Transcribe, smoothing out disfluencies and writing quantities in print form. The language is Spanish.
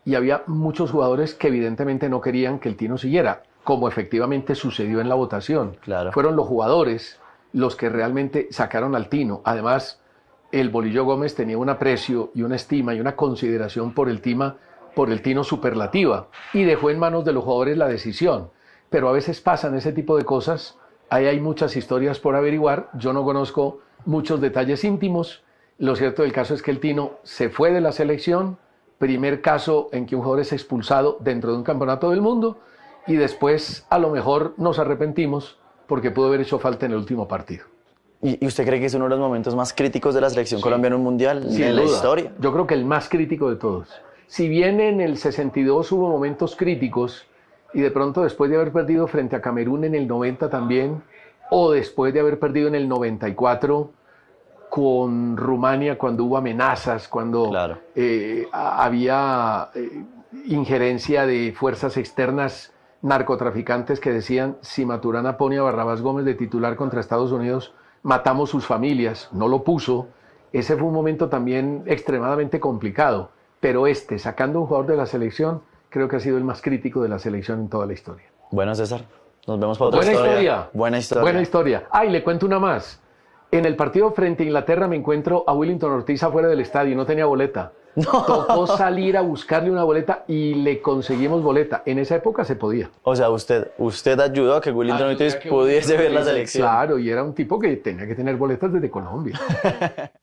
y había muchos jugadores que evidentemente no querían que el Tino siguiera, como efectivamente sucedió en la votación. Claro. Fueron los jugadores los que realmente sacaron al Tino. Además, el Bolillo Gómez tenía un aprecio y una estima y una consideración por el Tino superlativa, y dejó en manos de los jugadores la decisión. Pero a veces pasan ese tipo de cosas, ahí hay muchas historias por averiguar, yo no conozco muchos detalles íntimos. Lo cierto del caso es que el Tino se fue de la selección, primer caso en que un jugador es expulsado dentro de un campeonato del mundo, y después a lo mejor nos arrepentimos porque pudo haber hecho falta en el último partido. ¿Y usted cree que es uno de los momentos más críticos de la selección colombiana en un mundial Sin la duda. historia? Yo creo que el más crítico de todos. Si bien en el 62 hubo momentos críticos, y de pronto después de haber perdido frente a Camerún en el 90 también, o después de haber perdido en el 94 con Rumania cuando hubo amenazas, cuando Claro. había injerencia de fuerzas externas narcotraficantes que decían: si Maturana pone a Barrabás Gómez de titular contra Estados Unidos, matamos sus familias. No lo puso. Ese fue un momento también extremadamente complicado, pero sacando un jugador de la selección, creo que ha sido el más crítico de la selección en toda la historia. Bueno, César, nos vemos para otra Buena historia. Buena historia. Buena historia. Y le cuento una más. En el partido frente a Inglaterra me encuentro a Willington Ortiz afuera del estadio y no tenía boleta. No. Tocó salir a buscarle una boleta y le conseguimos boleta. En esa época se podía. O sea, usted ayudó a que Willington Ortiz pudiese ver la selección. Claro, y era un tipo que tenía que tener boletas desde Colombia.